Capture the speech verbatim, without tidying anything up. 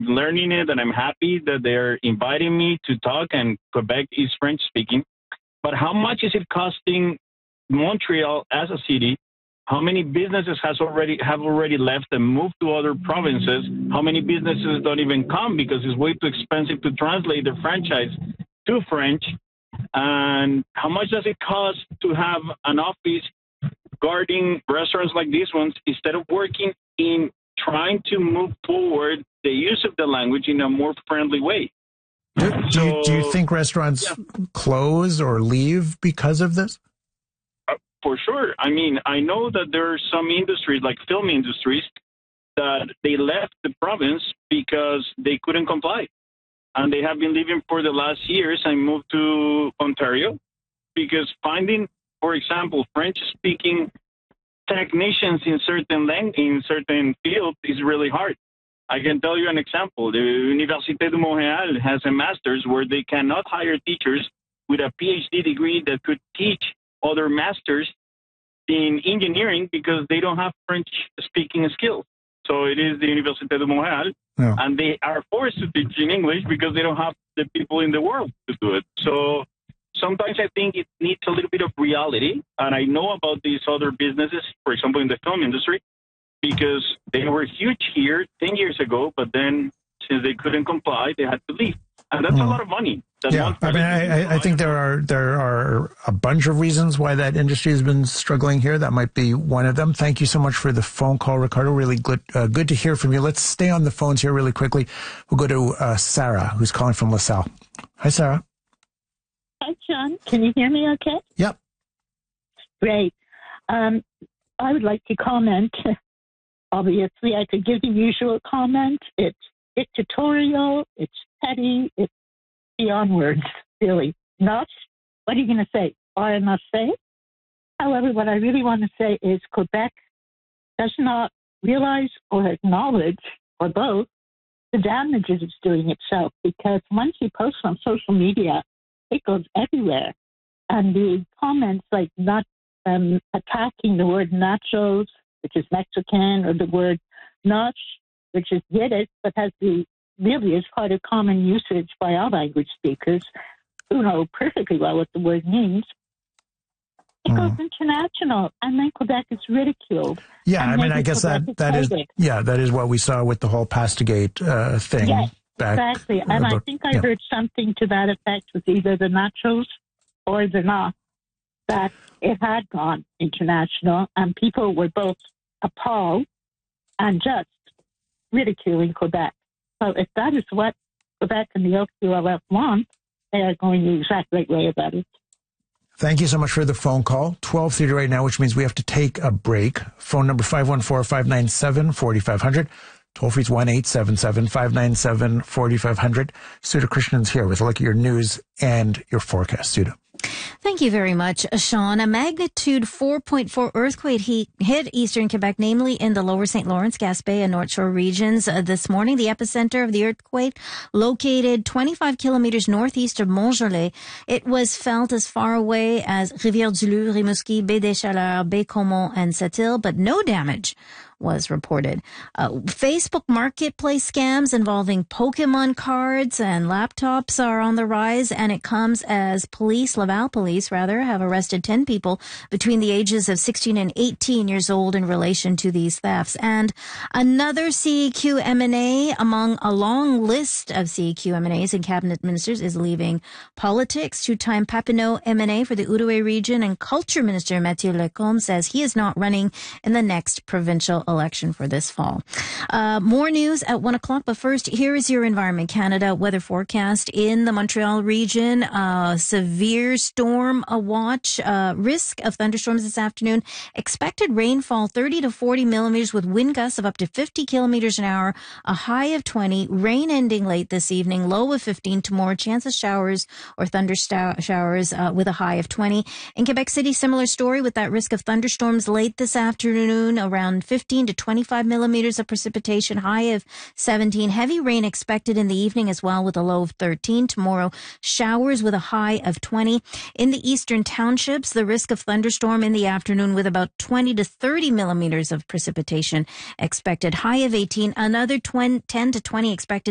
learning it, and I'm happy that they're inviting me to talk, and Quebec is French speaking. But how much is it costing Montreal as a city? How many businesses has already have already left and moved to other provinces? How many businesses don't even come because it's way too expensive to translate their franchise to French? And how much does it cost to have an office guarding restaurants like these ones instead of working in trying to move forward the use of the language in a more friendly way? Do, do, so, you, do you think restaurants yeah. close or leave because of this? For sure. I mean, I know that there are some industries, like film industries, that they left the province because they couldn't comply. And they have been living for the last years and moved to Ontario because finding, for example, French-speaking technicians in certain lang- in certain fields is really hard. I can tell you an example. The Université de Montréal has a master's where they cannot hire teachers with a P H D degree that could teach other masters in engineering because they don't have French-speaking skills. So it is the Université de Montréal, yeah. and they are forced to teach in English because they don't have the people in the world to do it. So sometimes I think it needs a little bit of reality, and I know about these other businesses, for example, in the film industry, because they were huge here ten years ago, but then since they couldn't comply, they had to leave. And that's mm. a lot of money. That's yeah, I mean, I, I think there are there are a bunch of reasons why that industry has been struggling here. That might be one of them. Thank you so much for the phone call, Ricardo. Really good, uh, good to hear from you. Let's stay on the phones here really quickly. We'll go to uh, Sarah, who's calling from LaSalle. Hi, Sarah. Hi, John. Can you hear me okay? Yep. Great. Um, I would like to comment. Obviously, I could give the usual comment. It's dictatorial, it's petty, it's beyond words, really. Not, what are you going to say? I must say. However, what I really want to say is Quebec does not realize or acknowledge, or both, the damages it's doing itself, because once you post on social media, it goes everywhere. And the comments like not um, attacking the word nachos, which is Mexican, or the word nach, which is Yiddish, but has the really is quite a common usage by all language speakers who know perfectly well what the word means. It goes mm. international, and then Quebec is ridiculed. Yeah, I mean, I guess that, that is, yeah, that is what we saw with the whole Pastagate uh, thing. Yes, back, exactly. And about, I think I yeah. heard something to that effect with either the nachos or the not, that it had gone international, and people were both appalled and just ridiculing Quebec. So if that is what Quebec and the O Q L F want, they are going the exact right way about it. Thank you so much for the phone call. twelve thirty right now, which means we have to take a break. Phone number five one four, five nine seven, four five zero zero. Toll free is one eight seven seven, five nine seven, four five zero zero. Sudha Krishna's here with a look at your news and your forecast. Sudha. Thank you very much, Sean. A magnitude four point four earthquake he hit eastern Quebec, namely in the lower Saint Lawrence, Gaspé, and North Shore regions uh, this morning. The epicenter of the earthquake located twenty-five kilometers northeast of Montjoly. It was felt as far away as Rivière-du-Loup, Rimouski, Baie-des-Chaleurs, Baie-Comeau, and Sept-Îles, but no damage was reported. Uh, Facebook marketplace scams involving Pokemon cards and laptops are on the rise, and it comes as police, Laval police rather, have arrested ten people between the ages of sixteen and eighteen years old in relation to these thefts. And another C E Q M and A among a long list of C E Q M and As and cabinet ministers is leaving politics. Two-time Papineau M and A for the Outaouais region and Culture Minister Mathieu Lacombe says he is not running in the next provincial election for this fall. Uh, more news at one o'clock, but first, here is your Environment Canada weather forecast in the Montreal region. Uh, severe storm a watch, uh, risk of thunderstorms this afternoon. Expected rainfall thirty to forty millimeters with wind gusts of up to fifty kilometers an hour, a high of twenty. Rain ending late this evening, low of fifteen. Tomorrow, chance of showers or thunder showers uh, with a high of twenty. In Quebec City, similar story with that risk of thunderstorms late this afternoon, around fifteen to twenty-five millimeters of precipitation, high of seventeen. Heavy rain expected in the evening as well with a low of thirteen. Tomorrow, showers with a high of twenty. In the eastern townships, the risk of thunderstorm in the afternoon with about twenty to thirty millimeters of precipitation expected, high of eighteen. Another ten to twenty expected